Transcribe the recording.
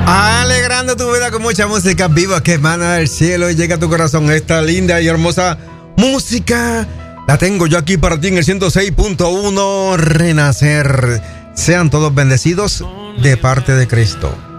Alegrando tu vida con mucha música viva que emana del cielo y llega a tu corazón. Esta linda y hermosa música la tengo yo aquí para ti en el 106.1 Renacer. Sean todos bendecidos de parte de Cristo.